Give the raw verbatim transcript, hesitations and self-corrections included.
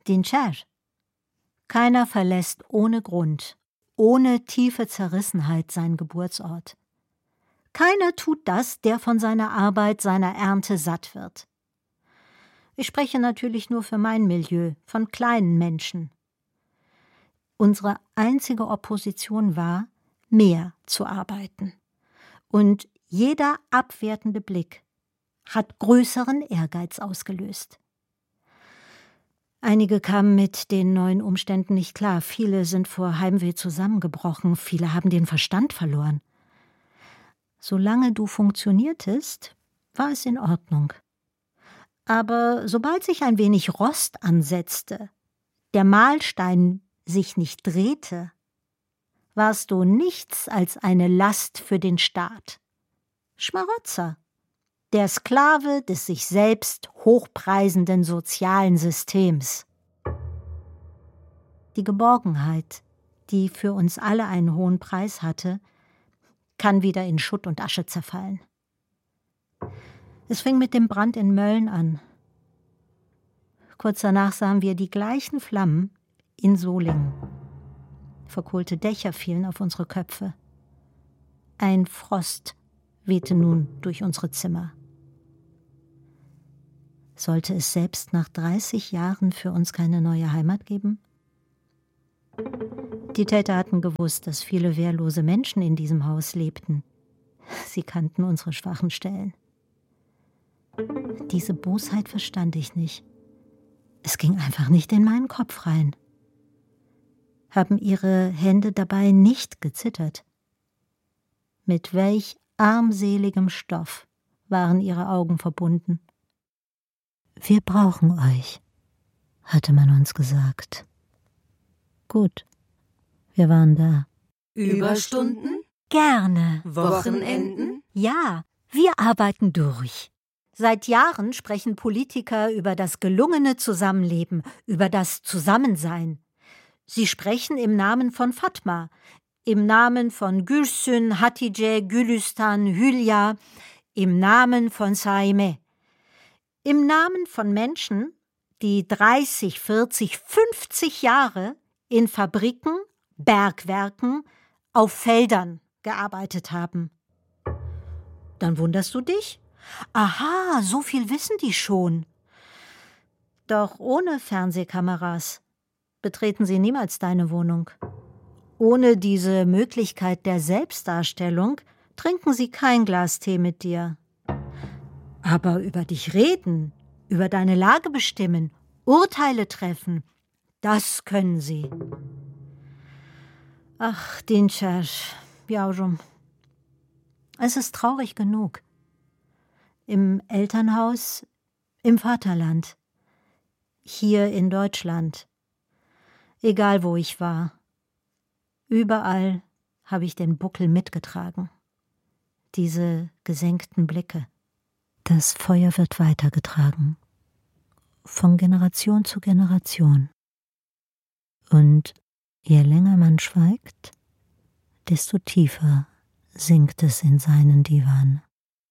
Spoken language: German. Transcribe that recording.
Dinçer. Keiner verlässt ohne Grund, ohne tiefe Zerrissenheit seinen Geburtsort. Keiner tut das, der von seiner Arbeit, seiner Ernte satt wird. Ich spreche natürlich nur für mein Milieu, von kleinen Menschen. Unsere einzige Opposition war, mehr zu arbeiten. Und jeder abwertende Blick hat größeren Ehrgeiz ausgelöst. Einige kamen mit den neuen Umständen nicht klar. Viele sind vor Heimweh zusammengebrochen. Viele haben den Verstand verloren. Solange du funktioniertest, war es in Ordnung. Aber sobald sich ein wenig Rost ansetzte, der Mahlstein sich nicht drehte, warst du nichts als eine Last für den Staat. Schmarotzer. Der Sklave des sich selbst hochpreisenden sozialen Systems. Die Geborgenheit, die für uns alle einen hohen Preis hatte, kann wieder in Schutt und Asche zerfallen. Es fing mit dem Brand in Mölln an. Kurz danach sahen wir die gleichen Flammen in Solingen. Verkohlte Dächer fielen auf unsere Köpfe. Ein Frost wehte nun durch unsere Zimmer. Sollte es selbst nach dreißig Jahren für uns keine neue Heimat geben? Die Täter hatten gewusst, dass viele wehrlose Menschen in diesem Haus lebten. Sie kannten unsere schwachen Stellen. Diese Bosheit verstand ich nicht. Es ging einfach nicht in meinen Kopf rein. Haben ihre Hände dabei nicht gezittert? Mit welch armseligem Stoff waren ihre Augen verbunden? Wir brauchen euch, hatte man uns gesagt. Gut, wir waren da. Überstunden? Gerne. Wochenenden? Ja, wir arbeiten durch. Seit Jahren sprechen Politiker über das gelungene Zusammenleben, über das Zusammensein. Sie sprechen im Namen von Fatma, im Namen von Gülsün, Hatice, Gülistan, Hülya, im Namen von Saime. Im Namen von Menschen, die dreißig, vierzig, fünfzig Jahre in Fabriken, Bergwerken, auf Feldern gearbeitet haben. Dann wunderst du dich? Aha, so viel wissen die schon. Doch ohne Fernsehkameras betreten sie niemals deine Wohnung. Ohne diese Möglichkeit der Selbstdarstellung trinken sie kein Glas Tee mit dir. Aber über dich reden, über deine Lage bestimmen, Urteile treffen, das können sie. Ach, Dinçer, yavrum. Es ist traurig genug. Im Elternhaus, im Vaterland, hier in Deutschland, egal wo ich war. Überall habe ich den Buckel mitgetragen. Diese gesenkten Blicke. Das Feuer wird weitergetragen. Von Generation zu Generation. Und je länger man schweigt, desto tiefer sinkt es in seinen Divan.